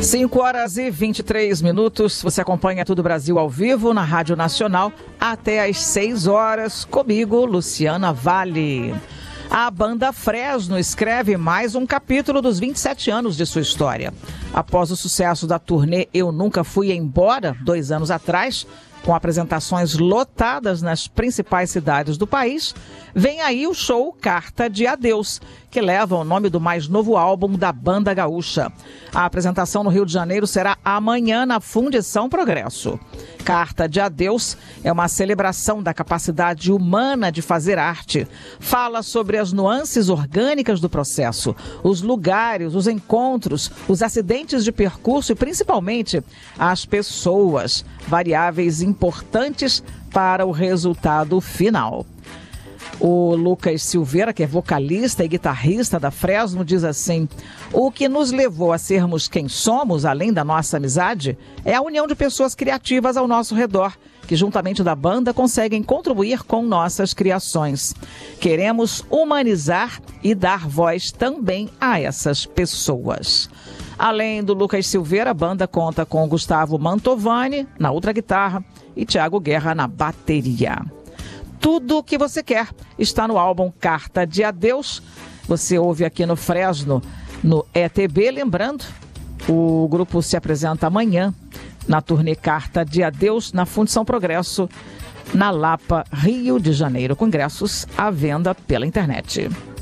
5h23. Você acompanha Tudo Brasil ao vivo na Rádio Nacional até às 6 horas. Comigo, Luciana Vale. A banda Fresno escreve mais um capítulo dos 27 anos de sua história. Após o sucesso da turnê Eu Nunca Fui Embora, 2 anos atrás, com apresentações lotadas nas principais cidades do país, vem aí o show Carta de Adeus, que leva o nome do mais novo álbum da banda gaúcha. A apresentação no Rio de Janeiro será amanhã na Fundição Progresso. Carta de Adeus é uma celebração da capacidade humana de fazer arte. Fala sobre as nuances orgânicas do processo, os lugares, os encontros, os acidentes de percurso e, principalmente, as pessoas, variáveis importantes para o resultado final. O Lucas Silveira, que é vocalista e guitarrista da Fresno, diz assim: o que nos levou a sermos quem somos, além da nossa amizade, é a união de pessoas criativas ao nosso redor, que juntamente da banda conseguem contribuir com nossas criações. Queremos humanizar e dar voz também a essas pessoas. Além do Lucas Silveira, a banda conta com Gustavo Mantovani na outra guitarra e Thiago Guerra na bateria. Tudo o que você quer está no álbum Carta de Adeus. Você ouve aqui no Fresno, no ETB. Lembrando, o grupo se apresenta amanhã na turnê Carta de Adeus, na Fundição Progresso, na Lapa, Rio de Janeiro, com ingressos à venda pela internet.